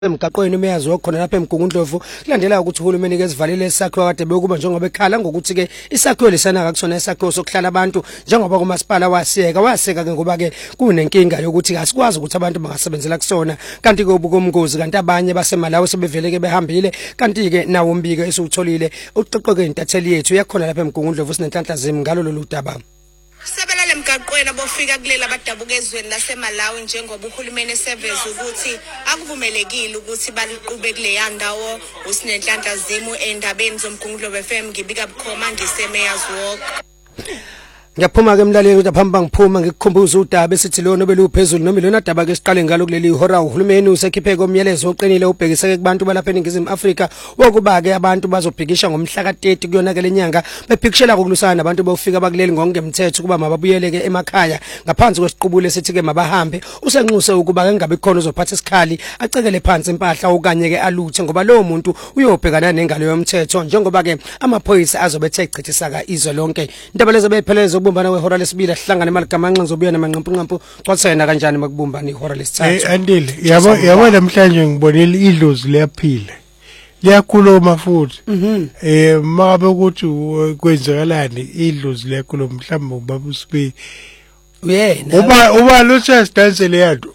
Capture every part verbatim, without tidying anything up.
emgaqweni umeyazi wakhona lapha eMgungundlovu kulandela ukuthi uhulumeni ke sivalile isakhiwo kade bekuba njengoba ekhala ngokuthi ke isakhiwo lesana akusona isakhiwo sokuhlala abantu njengoba kumasipala wasiyeka waseka ke ngoba ke kunenkinga yokuthi asikwazi ukuthi abantu bangasebenzela kusona kanti ke ubukomngozi kanti abanye basemalawi sebevele ke behambile kanti ke nawo umbiko esiwutholile uqoqoke intatheli yethu yakhona lapha eMgungundlovu sinenhlanhla zimi ngalo lolu daba. Sebelale emgaqweni abofika kulela abadabuka ezweni laseMalawi njengoba uhulumeni eseveza ukuthi akuvumelekile ukuthi baliqhube kule yandawo usinenhlanhla zimu endabeni zomgungundlovu F M ngibika bukhoma ngiseMayors Walk. Ngiyaphuma ke emlaleli ukuthi phamba ngiphuma ngikukhumbuza udaba esithi lona obelu phezulu noma lona daba ke siqale ngalo kuleli ihora uhulumeni usekhiphe komyalezo oqinile ubhekiseke kubantu balapha eNingizimu Afrika wokuba ke abantu bazobhikisha ngomhla ka thirty kuyona ke lenyanga bephikishela kokulusana nabantu bofika bakuleli ngongemthetho kuba mababuyele ke emakhaya ngaphansi kwesiqubule sithi ke mabahambe usenxuse ukuba ke ngabe khona uzophatha isikhali acekele phansi impahla okanye ke aluthe ngoba lo muntu uyobhekana nengalo yomthetho njengoba ke amaphoyisa azobethe echithisa ka izwe lonke indaba lezi bepheleza ukubumbana wehora lesibili ahlangana imali gamanqa ngizobuya namanqampu nqampu kwathena kanjani makubumbana ihora lesithathu. Eh andile yabo yabo namhlanje ngibonile idlozi liyaphila liyakhuluma futhi eh makabe ukuthi kwenzakalani idlozi liyakhuluma mhlawumbe ubaba uSibi uyena uba uba lo chest dance leyanto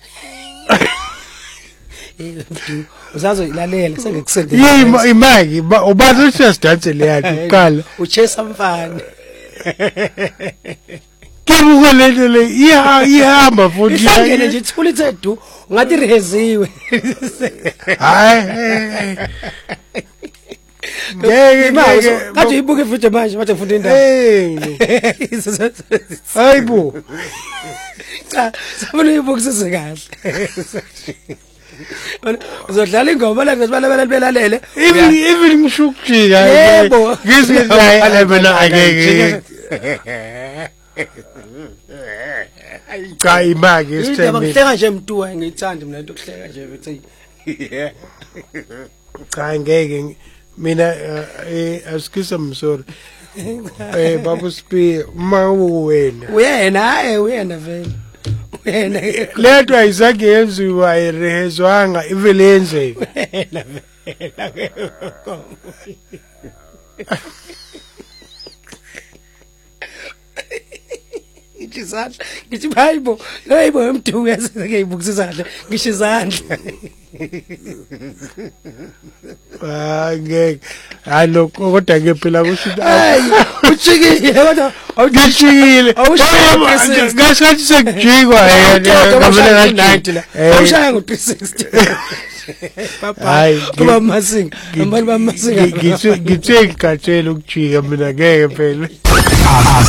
uzazo ilalela sengikusendela yey imaki uba lo chest dance leyanto uqala uchesa mfana Kibuka lento le iya ihamba futhi ihlangene nje ithule ithu ngathi riheziwe hayi ngeke ngeke kathi ibuke futhi manje bathe ngifunda indaba hayibo cha sabona ibuke sesikahle uzodlala ingoma la ngesibala belalele even even ngishukujika yebo ngizizaya mina akeke cha imaki isithembu kuhleka nje mntuwa ngiyithanda mina into kuhleka nje bethi cha ngeke mina eh askisa msori eh babu Sibi uma uwena uyena hayi uyena vele uyena lento ayizange yenziwa irehezwanga ivele yenzeka wena vele Ngizandla ngithi hayibo hayibo emduku yasike ibukisa izandla ngisho izandla ah ngeke hallo kodwa ke phela kusho hayi ujikile kodwa awujikile ngasathi sekujikwa yena ngabele ninety la awushaya ngo three sixty papa kuba masinga abantu bamasinga ngithe ngithe ngicatshela ukujika mina ngeke phela